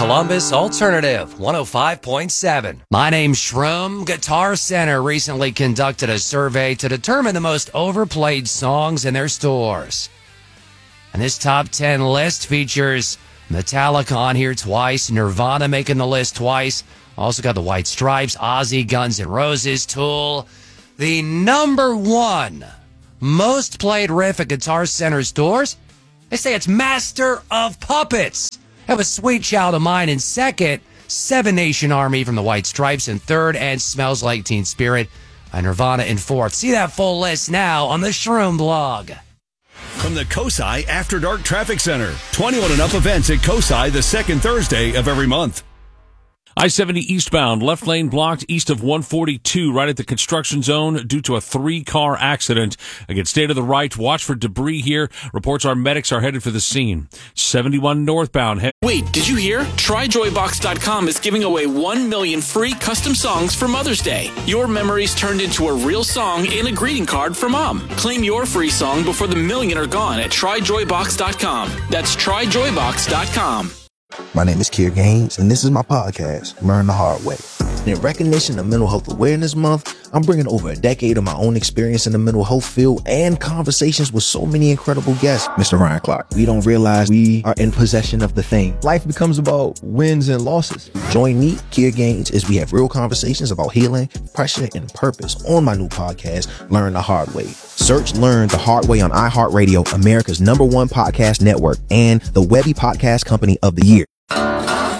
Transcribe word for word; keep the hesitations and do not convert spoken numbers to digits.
Columbus Alternative one oh five point seven. My name's Shroom. Guitar Center recently conducted a survey to determine the most overplayed songs in their stores. And this top ten list features Metallica on here twice, Nirvana making the list twice. Also got the White Stripes, Ozzy, Guns N' Roses, Tool. The number one most played riff at Guitar Center stores, they say it's Master of Puppets. Have a Sweet Child of Mine in second, Seven Nation Army from the White Stripes in third, and Smells Like Teen Spirit by Nirvana in fourth. See that full list now on the Shroom blog. From the Kosai After Dark Traffic Center, twenty-one and up events at Kosai the second Thursday of every month. I seventy eastbound, left lane blocked east of one forty-two, right at the construction zone due to a three-car accident. Again, stay to the right. Watch for debris here. Reports our medics are headed for the scene. seventy-one northbound. He- Wait, did you hear? Try Joy Box dot com is giving away one million free custom songs for Mother's Day. Your memories turned into a real song and a greeting card for Mom. Claim your free song before the million are gone at Try Joy Box dot com. That's Try Joy Box dot com. My name is Kier Gaines, and this is my podcast, Learn the Hard Way. In recognition of Mental Health Awareness Month, I'm bringing over a decade of my own experience in the mental health field and conversations with so many incredible guests. Mister Ryan Clark, we don't realize we are in possession of the thing. Life becomes about wins and losses. Join me, Kier Gaines, as we have real conversations about healing, pressure, and purpose on my new podcast, Learn the Hard Way. Search Learn the Hard Way on iHeartRadio, America's number one podcast network, and the Webby Podcast Company of the Year.